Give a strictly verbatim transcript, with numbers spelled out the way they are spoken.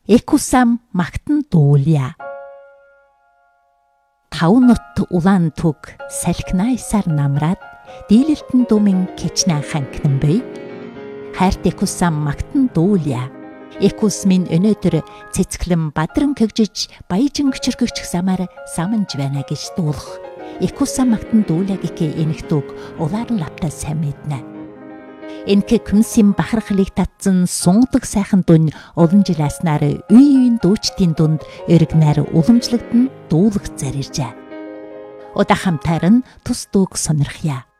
Экусам магтан дуулъя. Тав нут улаан түг салхинайсаар намраад дийлэлтэн дүмэн кичнэ ханкнан бай. Хайрт экусам магтан дуулъя. Экус минь өнөөдөр цэцгэлэн бадран кэгжиж баяжин гчиргэгч самар саманж байна гэж дуулах. Экусам магтан дуулъя гэхээ энэгтүг улаар лавтаа сайн мэднэ. Энэхэ күмсийн бахархлыг татсан сунгадаг сайхан дүн олон жил аснаар үе үеийн дүүчдийн дунд эргэнээр уламжлагдсан дуулах зариржээ. Удаа хамтаар нь тус дууг сонирхъя.